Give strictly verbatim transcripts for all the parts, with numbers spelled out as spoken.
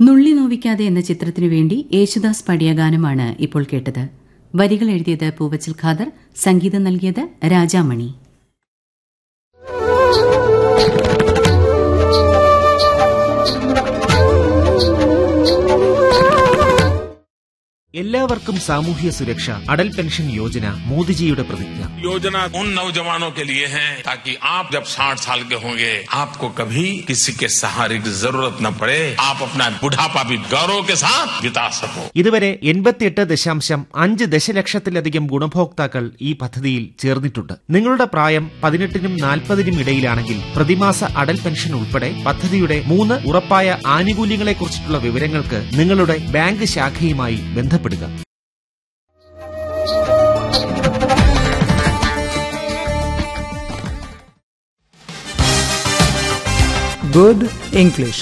നുള്ളി നോവിക്കാതെ എന്ന ചിത്രത്തിനു വേണ്ടി യേശുദാസ് പാടിയ ഗാനമാണ് ഇപ്പോൾ കേട്ടത്. വരികൾ എഴുതിയത് പൂവച്ചൽ ഖാദർ, സംഗീതം നൽകിയത് രാജാമണി. എല്ലാവർക്കും സാമൂഹ്യ സുരക്ഷ, അടൽ പെൻഷൻ യോജന മോദിജിയുടെ പ്രതിജ്ഞ. योजना उन नौजवानों के लिए है ताकि आप जब साठ साल के होंगे आपको कभी किसी के सहारे की जरूरत न पड़े, आप अपना बुढ़ापा भी गौरव के साथ बिता सको. ഇതുവരെ എൺപത്തിയെട്ട് ദശാംശം അഞ്ച് ദശലക്ഷത്തിലധികം ഗുണഭോക്താക്കൾ ഈ പദ്ധതിയിൽ ചേർന്നിട്ടുണ്ട്. നിങ്ങളുടെ പ്രായം പതിനെട്ടിനും നാൽപ്പതിനും ഇടയിലാണെങ്കിൽ പ്രതിമാസ അടൽ പെൻഷൻ ഉൾപ്പെടെ പദ്ധതിയുടെ മൂന്ന് ഉറപ്പായ ആനുകൂല്യങ്ങളെക്കുറിച്ചിട്ടുള്ള വിവരങ്ങൾക്ക് നിങ്ങളുടെ ബാങ്ക് ശാഖയുമായി ബന്ധപ്പെടുക. Good English.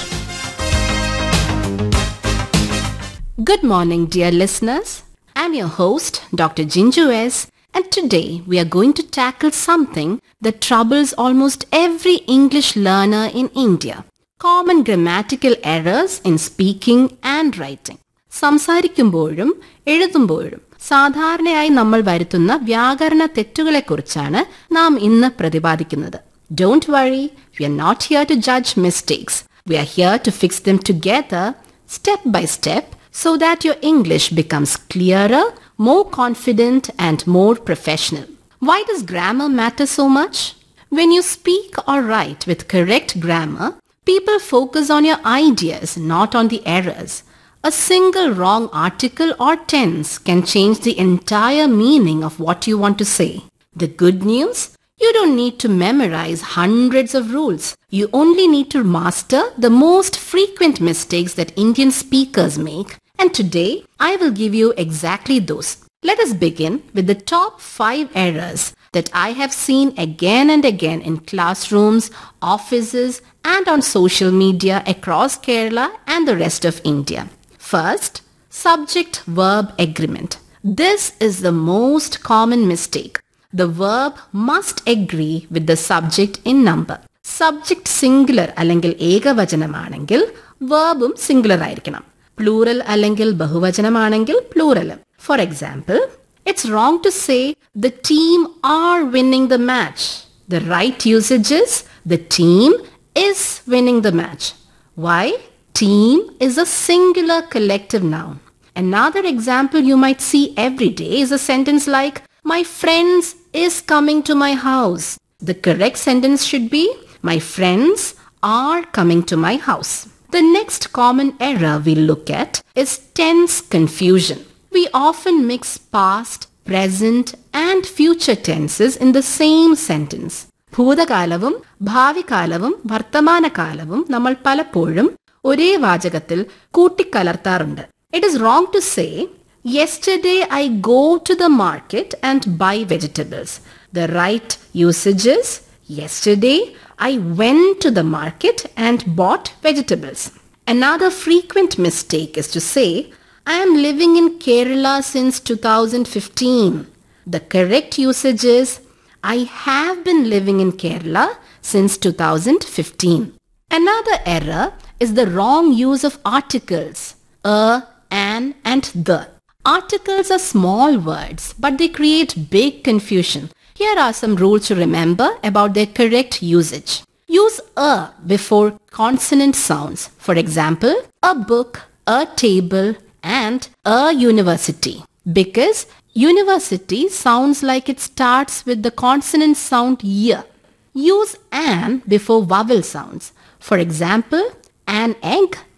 Good morning, dear listeners. I'm your host, Doctor Jinju S, and today we are going to tackle something that troubles almost every English learner in India: common grammatical errors in speaking and writing. സംസാരിക്കുമ്പോഴും എഴുതുമ്പോഴും സാധാരണയായി നമ്മൾ വരുത്തുന്ന വ്യാകരണ തെറ്റുകളെക്കുറിച്ചാണ് നാം ഇന്ന് പ്രതിപാദിക്കുന്നത്. Don't worry, we are not here to judge mistakes. We are here to fix them together, step by step, so that your English becomes clearer, more confident, and more professional. Why does grammar matter so much? When you speak or write with correct grammar, people focus on your ideas, not on the errors. A single wrong article or tense can change the entire meaning of what you want to say. The good news? You don't need to memorize hundreds of rules. You only need to master the most frequent mistakes that Indian speakers make. And today, I will give you exactly those. Let us begin with the top five errors that I have seen again and again in classrooms, offices, and on social media across Kerala and the rest of India. First, subject-verb agreement. This is the most common mistake. The verb must agree with the subject in number. Subject singular അല്ലെങ്കിൽ ഏകവചനമാണെങ്കിൽ verbും singular ആയിരിക്കണം. Plural അല്ലെങ്കിൽ ബഹുവചനമാണെങ്കിൽ plural. For example, it's wrong to say the team are winning the match. The right usage is the team is winning the match. Why? Team is a singular collective noun. Another example you might see every day is a sentence like, my friends is coming to my house. The correct sentence should be, my friends are coming to my house. The next common error we look at is tense confusion. We often mix past, present, and future tenses in the same sentence. ഭൂതകാലവും ഭാവികാലവും വർത്തമാനകാലവും നമ്മൾ പലപ്പോഴും ഒരേ വാചകത്തിൽ കൂട്ടിക്കലർത്താറുണ്ട്. It is wrong to say, yesterday I go to the market and buy vegetables. The right usage is, yesterday I went to the market and bought vegetables. Another frequent mistake is to say, I am living in Kerala since two thousand fifteen. The correct usage is, I have been living in Kerala since two thousand fifteen. Another error is the wrong use of articles, a, an, and the. Articles are small words, but they create big confusion. Here are some rules to remember about their correct usage. Use a before consonant sounds. For example, a book, a table, and a university. Because university sounds like it starts with the consonant sound y. Use an before vowel sounds. For example, an egg